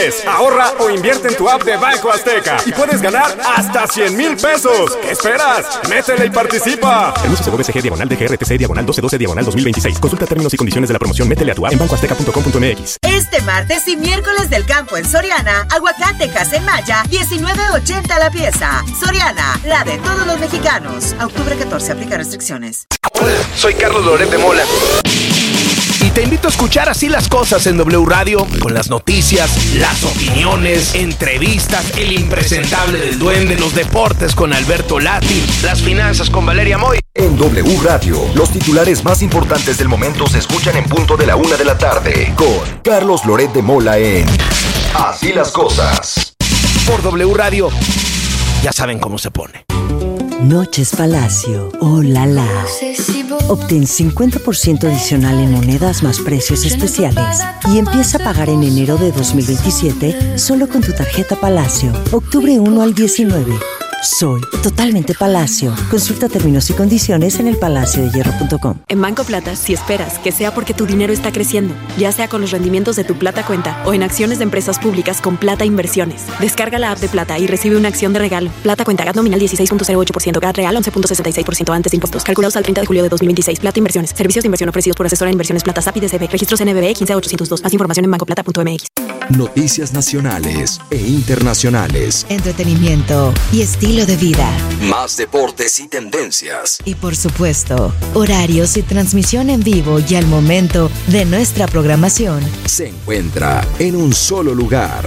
es. Ahorra o invierte en tu app de Banco Azteca y puedes ganar hasta 100,000 pesos. ¿Qué esperas? Métele y participa. Permiso CVCG /DGRTC /1212/2026. Consulta términos y condiciones de la promoción. Métele a tu app en bancoazteca.com.mx. Este martes y miércoles del campo en Soriana, aguacate en Maya, $19.80 la pieza. Soriana, la de todos los mexicanos. A octubre 14, aplica restricciones. Hola, soy Carlos Loret de Mola. Y te invito a escuchar Así las Cosas en W Radio, con las noticias, las opiniones, entrevistas, el impresentable del Duende, los deportes con Alberto Lati, las finanzas con Valeria Moy. En W Radio, los titulares más importantes del momento se escuchan en punto de la 1 de la tarde, con Carlos Loret de Mola en Así las Cosas. Por W Radio, ya saben cómo se pone. Noches Palacio, oh la la. Obtén 50% adicional en monedas más precios especiales y empieza a pagar en enero de 2027 solo con tu tarjeta Palacio. Octubre 1 al 19. Soy totalmente Palacio. Consulta términos y condiciones en elpalaciodehierro.com. En Banco Plata, si esperas que sea porque tu dinero está creciendo, ya sea con los rendimientos de tu Plata Cuenta o en acciones de empresas públicas con Plata Inversiones, descarga la app de Plata y recibe una acción de regalo. Plata Cuenta, GAT nominal 16.08%, GAT real 11.66% antes de impuestos. Calculados al 30 de julio de 2026. Plata Inversiones. Servicios de inversión ofrecidos por asesora de inversiones Plata SAPI DCB. Registros NBB 15802. Más información en bancoplata.mx. Noticias nacionales e internacionales. Entretenimiento y estilo de vida. Más deportes y tendencias. Y por supuesto, horarios y transmisión en vivo y al momento de nuestra programación. Se encuentra en un solo lugar.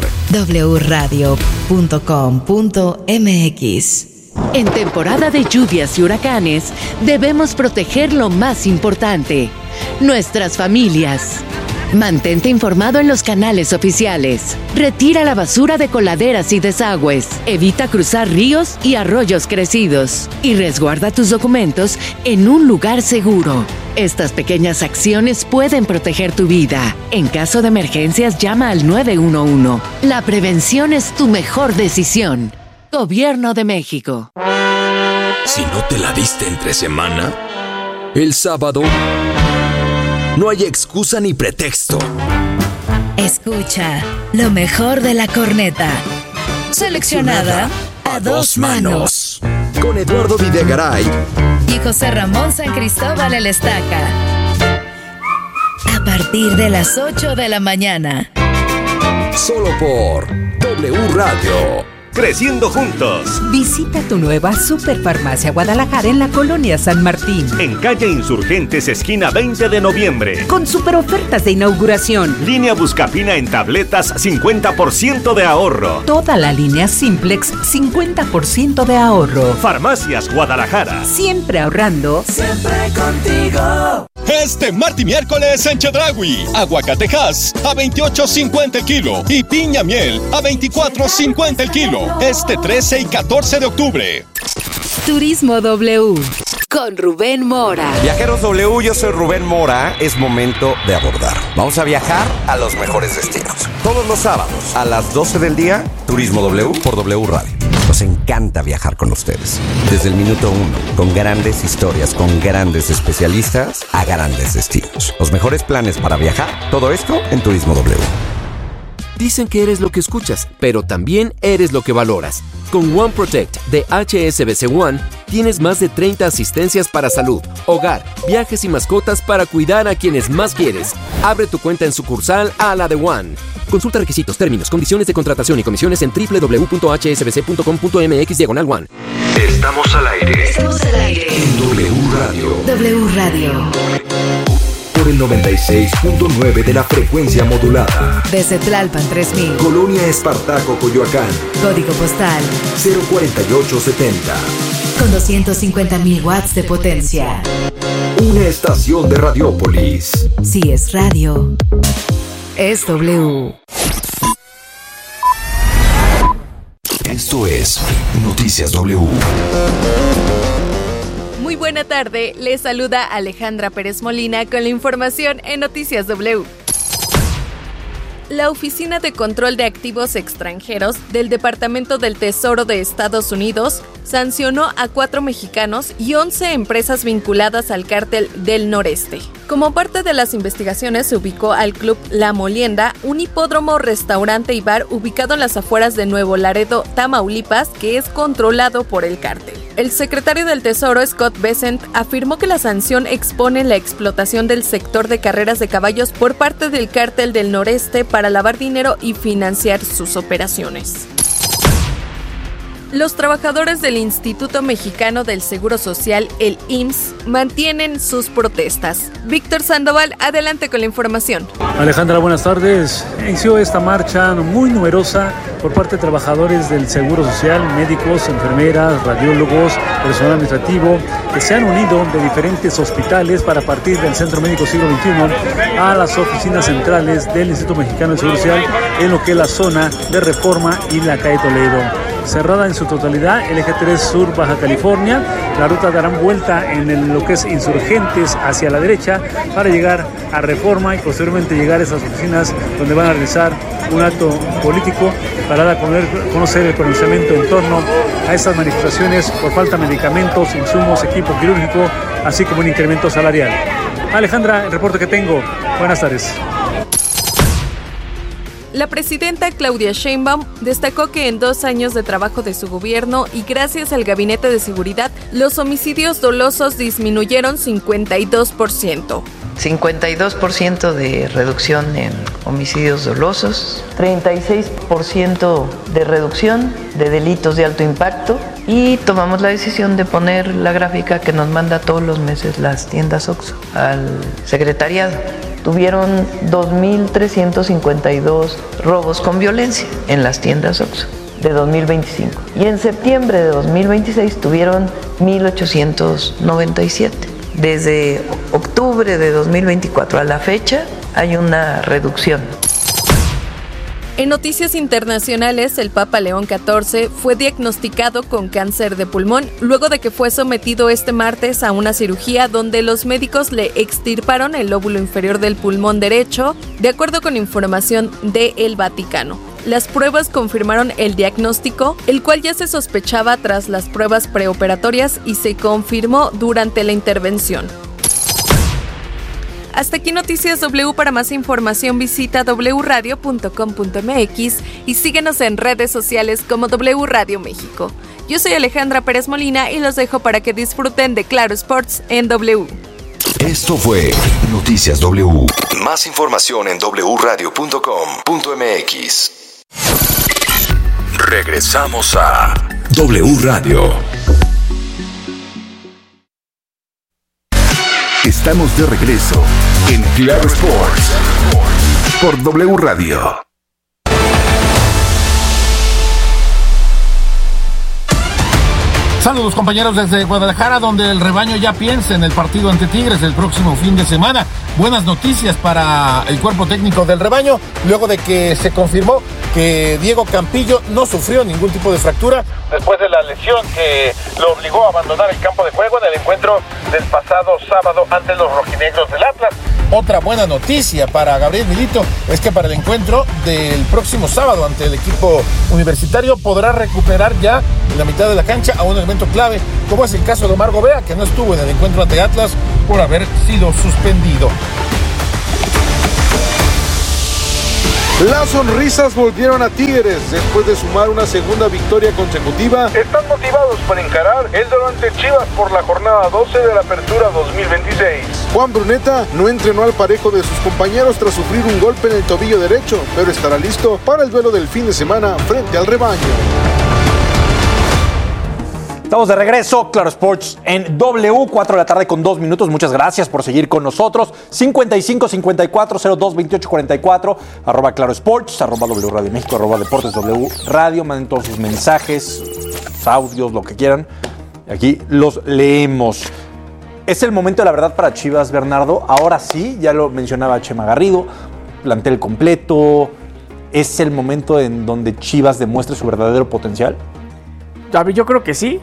wradio.com.mx. En temporada de lluvias y huracanes, debemos proteger lo más importante: nuestras familias. Mantente informado en los canales oficiales. Retira la basura de coladeras y desagües. Evita cruzar ríos y arroyos crecidos. Y resguarda tus documentos en un lugar seguro. Estas pequeñas acciones pueden proteger tu vida. En caso de emergencias, llama al 911. La prevención es tu mejor decisión. Gobierno de México. Si no te la diste entre semana, el sábado no hay excusa ni pretexto. Escucha lo mejor de la corneta. Seleccionada a dos manos. Con Eduardo Videgaray y José Ramón San Cristóbal el Estaca. A partir de las 8 de la mañana. Solo por W Radio. Creciendo juntos. Visita tu nueva Superfarmacia Guadalajara en la Colonia San Martín. En calle Insurgentes, esquina 20 de noviembre. Con super ofertas de inauguración. Línea Buscapina en tabletas, 50% de ahorro. Toda la línea Simplex, 50% de ahorro. Farmacias Guadalajara. Siempre ahorrando. Siempre contigo. Este martes y miércoles en Chedraui, aguacatejas a $28.50 el kilo y piña miel a $24.50 el kilo. Este 13 y 14 de octubre. Turismo W con Rubén Mora. Viajeros W, yo soy Rubén Mora. Es momento de abordar. Vamos a viajar a los mejores destinos. Todos los sábados a las 12 del día, Turismo W por W Radio. Nos encanta viajar con ustedes. Desde el minuto 1, con grandes historias, con grandes especialistas, a grandes destinos. Los mejores planes para viajar, todo esto en Turismo W. Dicen que eres lo que escuchas, pero también eres lo que valoras. Con One Protect de HSBC One, tienes más de 30 asistencias para salud, hogar, viajes y mascotas para cuidar a quienes más quieres. Abre tu cuenta en sucursal a la de One. Consulta requisitos, términos, condiciones de contratación y comisiones en www.hsbc.com.mx/One. Estamos al aire. Estamos al aire. En W Radio. W Radio. Por el 96.9 de la frecuencia modulada. Desde Tlalpan 3000. Colonia Espartaco, Coyoacán. Código postal 04870. Con 250,000 watts de potencia. Una estación de Radiópolis. Si es radio, es W. Esto es Noticias W. Muy buena tarde, les saluda Alejandra Pérez Molina con la información en Noticias W. La Oficina de Control de Activos Extranjeros del Departamento del Tesoro de Estados Unidos sancionó a 4 mexicanos y 11 empresas vinculadas al cártel del Noreste. Como parte de las investigaciones se ubicó al Club La Molienda, un hipódromo, restaurante y bar ubicado en las afueras de Nuevo Laredo, Tamaulipas, que es controlado por el cártel. El secretario del Tesoro, Scott Bessent, afirmó que la sanción expone la explotación del sector de carreras de caballos por parte del cártel del Noreste para lavar dinero y financiar sus operaciones. Los trabajadores del Instituto Mexicano del Seguro Social, el IMSS, mantienen sus protestas. Víctor Sandoval, adelante con la información. Alejandra, buenas tardes. Inició esta marcha muy numerosa por parte de trabajadores del Seguro Social, médicos, enfermeras, radiólogos, personal administrativo, que se han unido de diferentes hospitales para partir del Centro Médico Siglo XXI a las oficinas centrales del Instituto Mexicano del Seguro Social en lo que es la zona de Reforma y la calle Toledo. Cerrada en su totalidad el eje 3 sur Baja California, la ruta darán vuelta en lo que es Insurgentes hacia la derecha para llegar a Reforma y posteriormente llegar a esas oficinas donde van a realizar un acto político para dar a conocer el pronunciamiento en torno a estas manifestaciones por falta de medicamentos, insumos, equipo quirúrgico, así como un incremento salarial. Alejandra, el reporte que tengo. Buenas tardes. La presidenta Claudia Sheinbaum destacó que en 2 años de trabajo de su gobierno y gracias al Gabinete de Seguridad, los homicidios dolosos disminuyeron 52%. 52% de reducción en homicidios dolosos, 36% de reducción de delitos de alto impacto y tomamos la decisión de poner la gráfica que nos manda todos los meses las tiendas OXXO al secretariado. Tuvieron 2.352 robos con violencia en las tiendas OXXO de 2025. Y en septiembre de 2026 tuvieron 1.897. Desde octubre de 2024 a la fecha hay una reducción. En noticias internacionales, el Papa León XIV fue diagnosticado con cáncer de pulmón luego de que fue sometido este martes a una cirugía donde los médicos le extirparon el lóbulo inferior del pulmón derecho, de acuerdo con información de El Vaticano. Las pruebas confirmaron el diagnóstico, el cual ya se sospechaba tras las pruebas preoperatorias y se confirmó durante la intervención. Hasta aquí Noticias W. Para más información visita wradio.com.mx y síguenos en redes sociales como W Radio México. Yo soy Alejandra Pérez Molina y los dejo para que disfruten de Claro Sports en W. Esto fue Noticias W. Más información en wradio.com.mx. Regresamos a W Radio. Estamos de regreso en Claro Sports por W Radio. Saludos compañeros desde Guadalajara, donde el rebaño ya piensa en el partido ante Tigres el próximo fin de semana. Buenas noticias para el cuerpo técnico del rebaño, luego de que se confirmó que Diego Campillo no sufrió ningún tipo de fractura después de la lesión que lo obligó a abandonar el campo de juego en el encuentro del pasado sábado ante los rojinegros del Atlas. Otra buena noticia para Gabriel Milito es que para el encuentro del próximo sábado ante el equipo universitario podrá recuperar ya en la mitad de la cancha a un elemento clave, como es el caso de Omar Gobea, que no estuvo en el encuentro ante Atlas por haber sido suspendido. Las sonrisas volvieron a Tigres después de sumar una segunda victoria consecutiva. Están motivados para encarar el duelo ante Chivas por la jornada 12 de la Apertura 2026. Juan Bruneta no entrenó al parejo de sus compañeros tras sufrir un golpe en el tobillo derecho, pero estará listo para el duelo del fin de semana frente al rebaño. Estamos de regreso, Claro Sports en W, 4 de la tarde con 2 minutos. Muchas gracias por seguir con nosotros. 55 54 02 28 44, arroba Claro Sports, arroba W Radio México, arroba Deportes W Radio. Manden todos sus mensajes, sus audios, lo que quieran. Aquí los leemos. Es el momento de la verdad para Chivas, Bernardo. Ahora sí, ya lo mencionaba Chema Garrido, plantel completo. ¿Es el momento en donde Chivas demuestre su verdadero potencial? Yo creo que sí.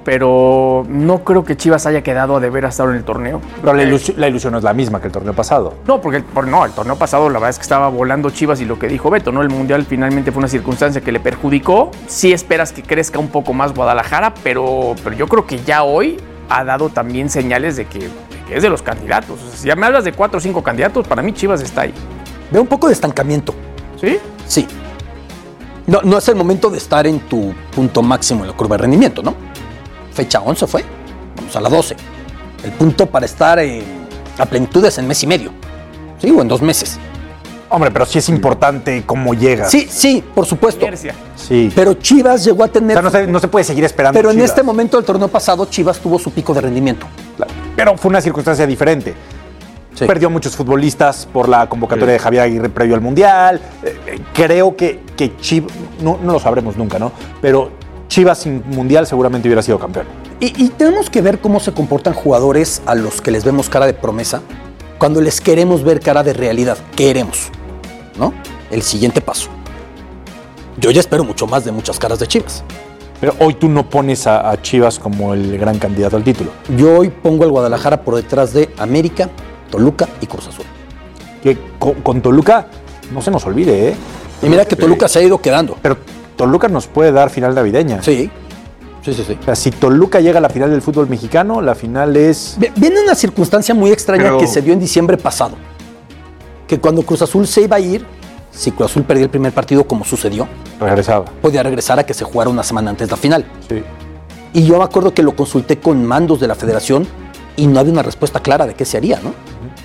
pero no creo que Chivas haya quedado a deber hasta ahora en el torneo. Pero la ilusión no es la misma que el torneo pasado. No, porque el torneo pasado la verdad es que estaba volando Chivas y lo que dijo Beto, ¿no? El Mundial finalmente fue una circunstancia que le perjudicó. Sí esperas que crezca un poco más Guadalajara, pero yo creo que ya hoy ha dado también señales de que es de los candidatos. O sea, si ya me hablas de 4 o 5 candidatos, para mí Chivas está ahí. Veo un poco de estancamiento. ¿Sí? Sí. No es el momento de estar en tu punto máximo en la curva de rendimiento, ¿no? Fecha 11 fue, vamos a la 12. El punto para estar a plenitud es en mes y medio, ¿sí? O en 2 meses. Hombre, pero sí es importante cómo llegas. Sí, por supuesto. Sí. Pero Chivas llegó a tener... O sea, no se puede seguir esperando. Pero Chivas. en este momento del torneo pasado, Chivas tuvo su pico de rendimiento. Pero fue una circunstancia diferente. Sí. Perdió muchos futbolistas por la convocatoria de Javier Aguirre previo al Mundial. Creo que Chivas, no lo sabremos nunca, ¿no? Pero Chivas sin Mundial seguramente hubiera sido campeón. Y tenemos que ver cómo se comportan jugadores a los que les vemos cara de promesa cuando les queremos ver cara de realidad. Queremos, ¿no? El siguiente paso. Yo ya espero mucho más de muchas caras de Chivas. Pero hoy tú no pones a Chivas como el gran candidato al título. Yo hoy pongo al Guadalajara por detrás de América, Toluca y Cruz Azul. Que con Toluca no se nos olvide, ¿eh? Y mira que Toluca se ha ido quedando. Pero Toluca nos puede dar final navideña. Sí. O sea, si Toluca llega a la final del fútbol mexicano, la final es... Viene una circunstancia muy extraña que se dio en diciembre pasado. Que cuando Cruz Azul se iba a ir, si Cruz Azul perdía el primer partido como sucedió, regresaba. Podía regresar a que se jugara una semana antes de la final. Sí. Y yo me acuerdo que lo consulté con mandos de la federación y no había una respuesta clara de qué se haría, ¿no?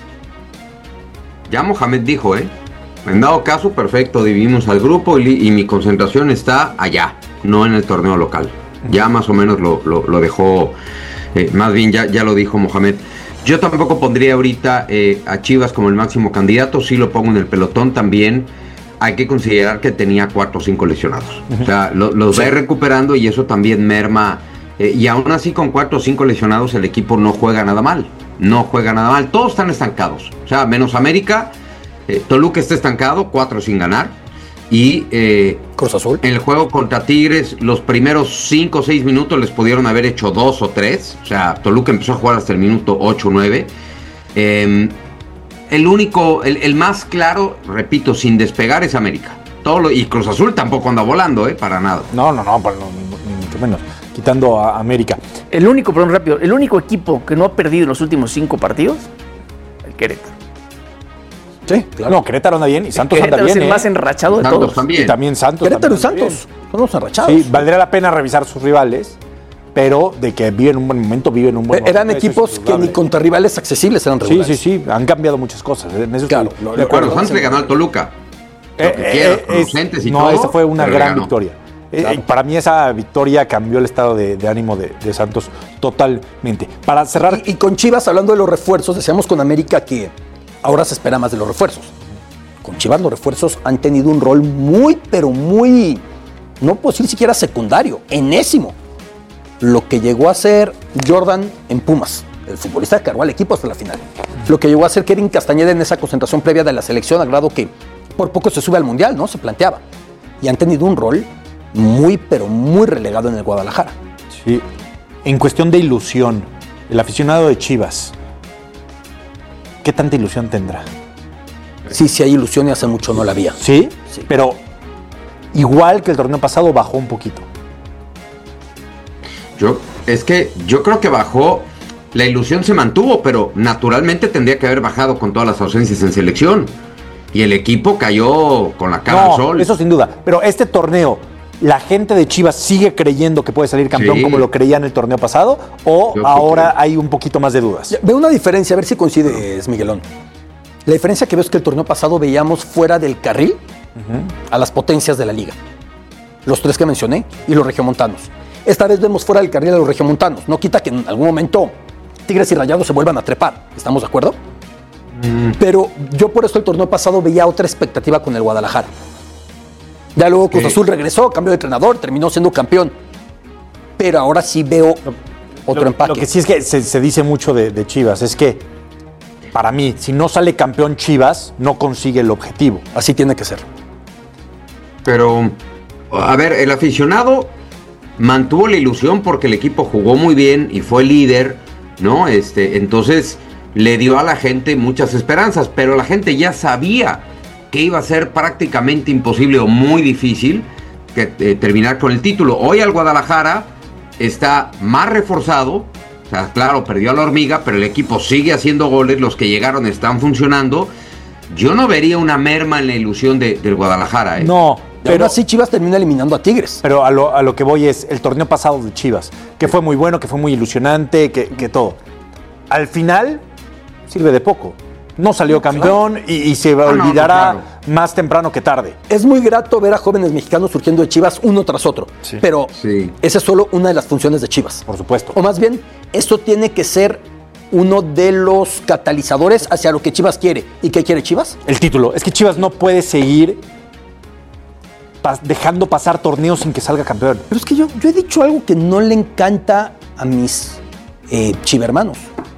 Ya Mohamed dijo, en dado caso, perfecto, dividimos al grupo y mi concentración está allá, no en el torneo local. Ya más o menos lo dejó, más bien ya lo dijo Mohamed. Yo tampoco pondría ahorita a Chivas como el máximo candidato, sí lo pongo en el pelotón también. Hay que considerar que tenía 4 o 5 lesionados. O sea, los va a ir recuperando y eso también merma. Y aún así con 4 o 5 lesionados el equipo no juega nada mal. Todos están estancados. O sea, menos América. Toluca está estancado, 4 sin ganar. Y Cruz Azul. En el juego contra Tigres, los primeros 5 o 6 minutos les pudieron haber hecho 2 o 3. O sea, Toluca empezó a jugar hasta el minuto 8 o 9. El único, el más claro, repito, sin despegar es América. Y Cruz Azul tampoco anda volando, para nada. No, ni mucho menos. Quitando a América. El único equipo que no ha perdido en los últimos 5 partidos, el Querétaro. Sí, claro. No, Querétaro anda bien y Santos anda bien. Es el más enrachado de todos. También. Y también Santos. Querétaro y Santos son los enrachados. Sí, valdría la pena revisar sus rivales, pero de que viven un buen momento, Eran equipos que ni contra rivales accesibles eran regulares. Sí, han cambiado muchas cosas. En eso claro. De acuerdo, Santos le ganó al Toluca. Esa fue una gran victoria. Claro. Para mí esa victoria cambió el estado de ánimo de Santos totalmente. Para cerrar... Y con Chivas, hablando de los refuerzos, decíamos con América que ahora se espera más de los refuerzos. Con Chivas los refuerzos han tenido un rol muy, pero muy, no puedo decir siquiera secundario, enésimo. Lo que llegó a ser Jordan en Pumas, el futbolista que cargó al equipo hasta la final. Lo que llegó a ser Kevin Castañeda en esa concentración previa de la selección, al grado que por poco se sube al Mundial, ¿no? Se planteaba. Y han tenido un rol muy, pero muy relegado en el Guadalajara. Sí. En cuestión de ilusión, el aficionado de Chivas, ¿qué tanta ilusión tendrá? Sí hay ilusión y hace mucho no la había. ¿Sí? Sí. Pero igual que el torneo pasado, bajó un poquito. Yo creo que bajó, la ilusión se mantuvo, pero naturalmente tendría que haber bajado con todas las ausencias en selección. Y el equipo cayó con la cara al sol. Eso sin duda. Pero este torneo, ¿la gente de Chivas sigue creyendo que puede salir campeón como lo creía en el torneo pasado? ¿O ahora hay un poquito más de dudas? Veo una diferencia, a ver si coincides, Miguelón. La diferencia que veo es que el torneo pasado veíamos fuera del carril a las potencias de la liga. Los 3 que mencioné y los regiomontanos. Esta vez vemos fuera del carril a los regiomontanos. No quita que en algún momento Tigres y Rayados se vuelvan a trepar. ¿Estamos de acuerdo? Pero yo por eso el torneo pasado veía otra expectativa con el Guadalajara. Ya luego Cruz Azul regresó, cambió de entrenador, terminó siendo campeón. Pero ahora sí veo otro empaque. Lo que sí es que se dice mucho de Chivas, es que para mí, si no sale campeón Chivas, no consigue el objetivo. Así tiene que ser. Pero, a ver, el aficionado mantuvo la ilusión porque el equipo jugó muy bien y fue líder, ¿no? Entonces le dio a la gente muchas esperanzas, pero la gente ya sabía que iba a ser prácticamente imposible o muy difícil terminar con el título. Hoy el Guadalajara está más reforzado, o sea, claro, perdió a la Hormiga, pero el equipo sigue haciendo goles, los que llegaron están funcionando. Yo no vería una merma en la ilusión del Guadalajara. No, pero así Chivas termina eliminando a Tigres. Pero a lo que voy es el torneo pasado de Chivas, que fue muy bueno, que fue muy ilusionante, que todo. Al final sirve de poco. No salió campeón y se olvidará más temprano que tarde. Es muy grato ver a jóvenes mexicanos surgiendo de Chivas uno tras otro, pero esa es solo una de las funciones de Chivas. Por supuesto. O más bien, eso tiene que ser uno de los catalizadores hacia lo que Chivas quiere. ¿Y qué quiere Chivas? El título. Es que Chivas no puede seguir dejando pasar torneos sin que salga campeón. Pero es que yo he dicho algo que no le encanta a mis chivermanos.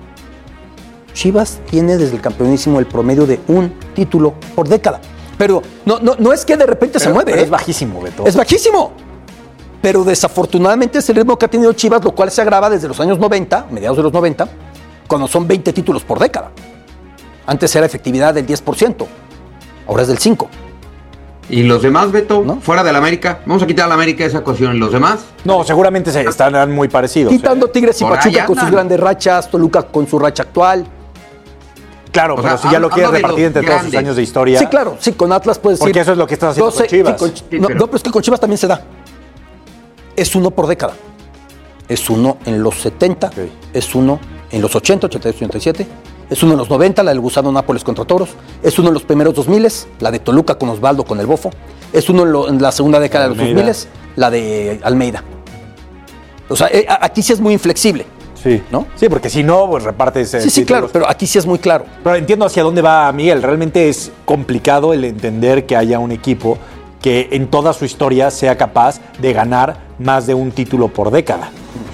Chivas tiene desde el campeonísimo el promedio de un título por década. Pero no es que de repente se mueve. Pero es bajísimo, Beto. Es bajísimo. Pero desafortunadamente es el ritmo que ha tenido Chivas, lo cual se agrava desde los años 90, mediados de los 90, cuando son 20 títulos por década. Antes era efectividad del 10%, ahora es del 5%. ¿Y los demás, Beto? ¿No? Fuera del América. Vamos a quitar al América esa ecuación. ¿Los demás? No, seguramente estarán muy parecidos. Quitando Tigres y Pachuca con sus grandes rachas, Toluca con su racha actual. Claro, pero si ya lo quieres repartir entre todos sus años de historia. Sí, claro. Sí, con Atlas puedes decir. Porque eso es lo que estás haciendo con Chivas. No, pero es que con Chivas también se da. Es uno por década. Es uno en los 70, es uno en los 80, 88, 87. Es uno en los 90, la del Gusano Nápoles contra Toros. Es uno en los primeros 2000, la de Toluca con Osvaldo con el Bofo. Es uno en la segunda década de los 2000, la de Almeida. O sea, aquí sí es muy inflexible. Sí, ¿no? Sí, porque si no, pues repartes. Sí, claro, pero aquí sí es muy claro. Pero entiendo hacia dónde va Miguel. Realmente es complicado el entender que haya un equipo que en toda su historia sea capaz de ganar más de un título por década.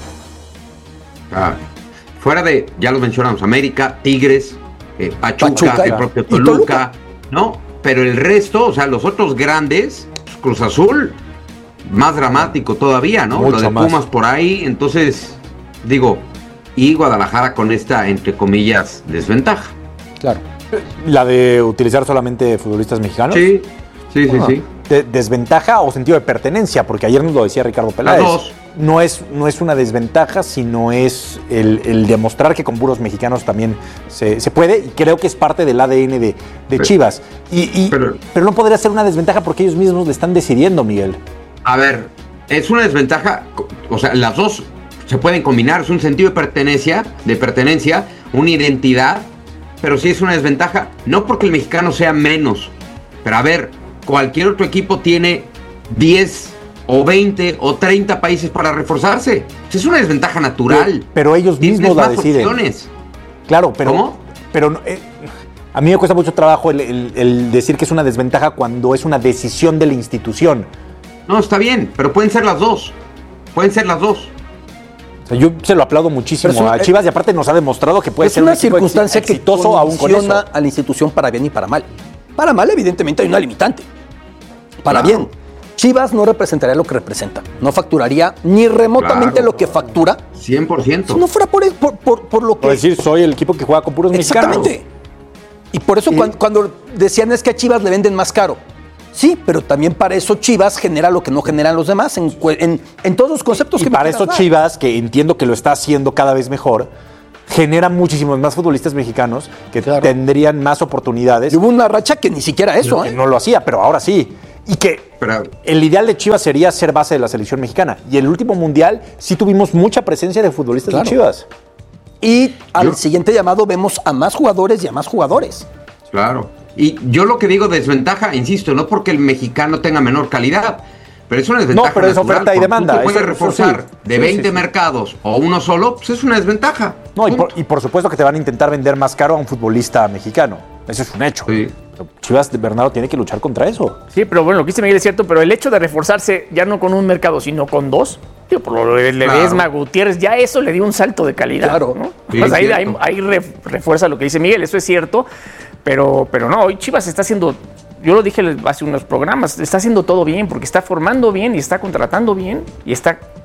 Fuera de, ya los mencionamos, América, Tigres, Pachuca, el propio Toluca, ¿no? Pero el resto, o sea, los otros grandes, Cruz Azul, más dramático todavía, ¿no? Mucho lo de Pumas más por ahí, entonces, digo, y Guadalajara con esta, entre comillas, desventaja. Claro. ¿La de utilizar solamente futbolistas mexicanos? Sí. ¿Desventaja o sentido de pertenencia? Porque ayer nos lo decía Ricardo Peláez. Las dos. No es una desventaja, sino es el demostrar que con puros mexicanos también se puede, y creo que es parte del ADN de Chivas. Pero no podría ser una desventaja porque ellos mismos le están decidiendo, Miguel. A ver, es una desventaja, o sea, las dos se pueden combinar, es un sentido de pertenencia, una identidad, pero sí es una desventaja, no porque el mexicano sea menos, pero a ver, cualquier otro equipo tiene 10 o 20 o 30 países para reforzarse. Es una desventaja natural. Pero ellos mismos la deciden. Opciones. Claro, pero... ¿Cómo? Pero a mí me cuesta mucho trabajo el decir que es una desventaja cuando es una decisión de la institución. No, está bien, pero pueden ser las dos. O sea, yo se lo aplaudo muchísimo a Chivas y aparte nos ha demostrado que puede ser una circunstancia exitoso aún con eso. A la institución para bien y para mal. Para mal, evidentemente, hay una limitante. Para bien, Chivas no representaría lo que representa. No facturaría ni remotamente lo que factura. 100%. Si no fuera por lo que... Por decir, soy el equipo que juega con puros mexicanos. Exactamente. Y por eso cuando decían es que a Chivas le venden más caro. Sí, pero también para eso Chivas genera lo que no generan los demás en todos los conceptos y que para eso Chivas, que entiendo que lo está haciendo cada vez mejor, genera muchísimos más futbolistas mexicanos que tendrían más oportunidades. Y hubo una racha que ni siquiera eso, no lo hacía, pero ahora sí. Y que el ideal de Chivas sería ser base de la selección mexicana. Y el último mundial sí tuvimos mucha presencia de futbolistas de Chivas. Y al siguiente llamado vemos a más jugadores y a más jugadores. Claro. Y yo lo que digo desventaja, insisto, no porque el mexicano tenga menor calidad, pero es una desventaja. No, pero es oferta y demanda. Tú puedes reforzar de 20 mercados o uno solo, pues es una desventaja. No, y por supuesto que te van a intentar vender más caro a un futbolista mexicano. Eso es un hecho. Sí. Chivas de Bernardo tiene que luchar contra eso. Sí, pero bueno, lo que dice Miguel es cierto, pero el hecho de reforzarse ya no con un mercado, sino con dos, por lo de Ledesma, Gutiérrez, ya eso le dio un salto de calidad. Claro. ¿no? Sí, pues ahí refuerza lo que dice Miguel, eso es cierto, pero no, hoy Chivas está haciendo, yo lo dije hace unos programas, está haciendo todo bien, porque está formando bien y está contratando bien y está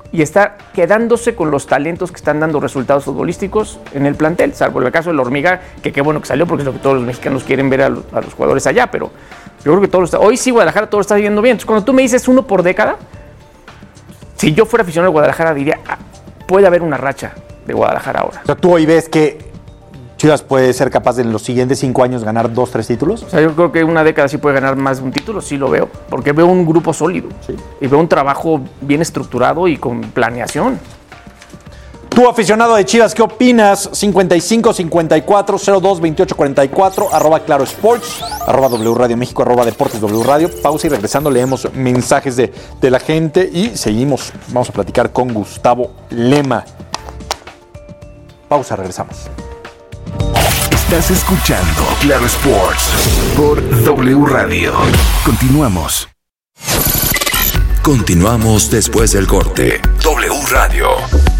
y está quedándose con los talentos que están dando resultados futbolísticos en el plantel, salvo el caso de la Hormiga, que qué bueno que salió porque es lo que todos los mexicanos quieren ver a los jugadores allá, pero yo creo que hoy sí Guadalajara todo lo está viendo bien. Entonces, cuando tú me dices uno por década, si yo fuera aficionado de Guadalajara diría, puede haber una racha de Guadalajara ahora. O sea, tú hoy ves que Chivas puede ser capaz de en los siguientes 5 años ganar 2, 3 títulos. O sea, yo creo que una década sí puede ganar más de un título, sí lo veo, porque veo un grupo sólido, sí, y veo un trabajo bien estructurado y con planeación. Tú, aficionado de Chivas, ¿qué opinas? 55 54 02 28 44, @Claro Sports, @W Radio México, @Deportes W Radio. Pausa y regresando leemos mensajes de la gente y seguimos. Vamos a platicar con Gustavo Lema. Pausa, regresamos. Estás escuchando Claro Sports por W Radio. Continuamos. Continuamos después del corte. W Radio.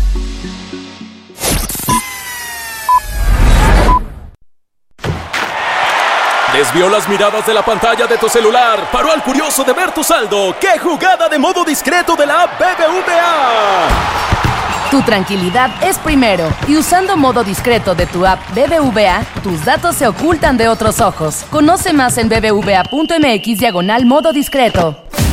Desvió las miradas de la pantalla de tu celular. Paró al curioso de ver tu saldo. ¡Qué jugada de modo discreto de la app BBVA! Tu tranquilidad es primero y usando modo discreto de tu app BBVA, tus datos se ocultan de otros ojos. Conoce más en bbva.mx/modo discreto.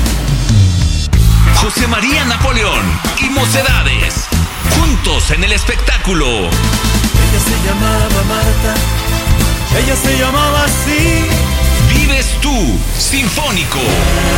José María Napoleón y Mocedades, juntos en el espectáculo. Ella se llamaba Marta, ella se llamaba así. Vives tú, Sinfónico.